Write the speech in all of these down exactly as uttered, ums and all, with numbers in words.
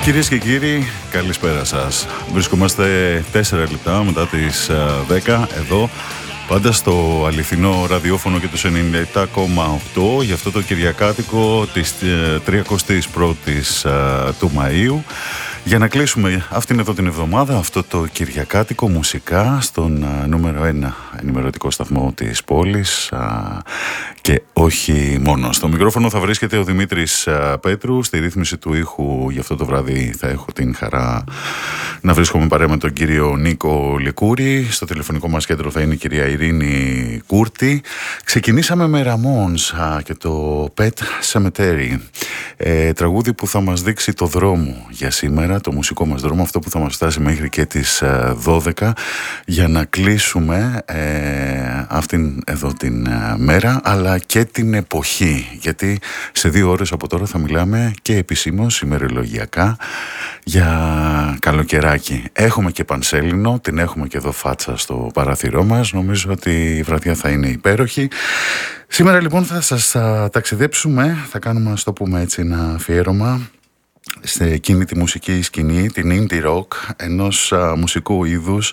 Κυρίες και κύριοι, καλησπέρα σας. Βρισκόμαστε τέσσερα λεπτά μετά τις δέκα εδώ, πάντα στο αληθινό ραδιόφωνο και το ενενήντα επτά κόμμα οκτώ για αυτό το Κυριακάτικο της τριακοστής πρώτης του Μαΐου. Για να κλείσουμε αυτήν εδώ την εβδομάδα, αυτό το Κυριακάτικο μουσικά στον νούμερο ένα ενημερωτικό σταθμό της πόλης και όχι μόνο. Στο μικρόφωνο θα βρίσκεται ο Δημήτρης Πέτρου, στη ρύθμιση του ήχου για αυτό το βράδυ θα έχω την χαρά να βρίσκομαι παρέα με τον κύριο Νίκο Λικούρη. Στο τηλεφωνικό μας κέντρο θα είναι η κυρία Ειρήνη Κούρτη. Ξεκινήσαμε με Ραμόνς και το Pet Cemetery, ε, τραγούδι που θα μας δείξει το δρόμο για σήμερα, το μουσικό μας δρόμο, αυτό που θα μας φτάσει μέχρι και τις δώδεκα για να κλείσουμε ε, αυτήν εδώ την μέρα, αλλά και την εποχή, γιατί σε δύο ώρες από τώρα θα μιλάμε και επισήμως ημερολογιακά για καλοκαιράκι. Έχουμε και πανσέλινο, την έχουμε και εδώ φάτσα στο παράθυρό μας. Νομίζω ότι η βραδιά θα είναι υπέροχη. Σήμερα λοιπόν θα σας θα ταξιδέψουμε, θα κάνουμε, ας το πούμε έτσι, ένα αφιέρωμα σε εκείνη τη μουσική σκηνή, την indie rock, ενός α, μουσικού είδους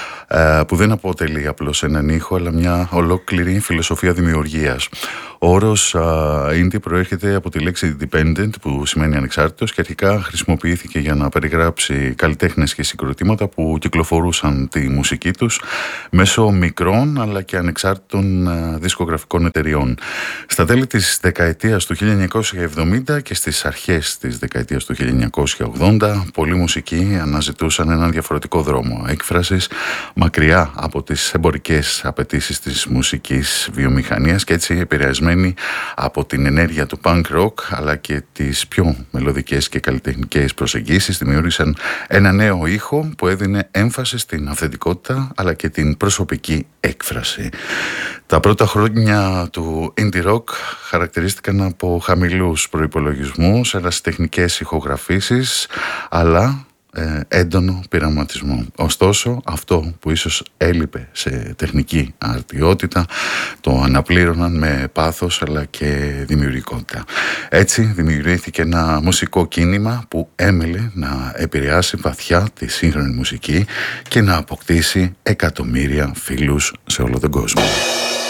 α, που δεν αποτελεί απλώς έναν ήχο, αλλά μια ολόκληρη φιλοσοφία δημιουργίας. Ο όρος uh, indie προέρχεται από τη λέξη independent, που σημαίνει ανεξάρτητος, και αρχικά χρησιμοποιήθηκε για να περιγράψει καλλιτέχνες και συγκροτήματα που κυκλοφορούσαν τη μουσική τους μέσω μικρών αλλά και ανεξάρτητων uh, δισκογραφικών εταιριών. Στα τέλη της δεκαετίας του χίλια εννιακόσια εβδομήντα και στις αρχές της δεκαετίας του χίλια εννιακόσια ογδόντα, πολλοί μουσικοί αναζητούσαν έναν διαφορετικό δρόμο έκφρασης, μακριά από τις εμπορικές απαιτήσεις της μουσικής βιομηχανίας, και έτσι επηρεασμένοι από την ενέργεια του punk rock αλλά και τις πιο μελωδικές και καλλιτεχνικές προσεγγίσεις, δημιούργησαν ένα νέο ήχο που έδινε έμφαση στην αυθεντικότητα αλλά και την προσωπική έκφραση. Τα πρώτα χρόνια του indie rock χαρακτηρίστηκαν από χαμηλούς προϋπολογισμούς, ερασιτεχνικές ηχογραφήσεις αλλά Ε, έντονο πειραματισμό. Ωστόσο, αυτό που ίσως έλειπε σε τεχνική αρτιότητα το αναπλήρωναν με πάθος αλλά και δημιουργικότητα. Έτσι δημιουργήθηκε ένα μουσικό κίνημα που έμελε να επηρεάσει βαθιά τη σύγχρονη μουσική και να αποκτήσει εκατομμύρια φίλους σε όλο τον κόσμο.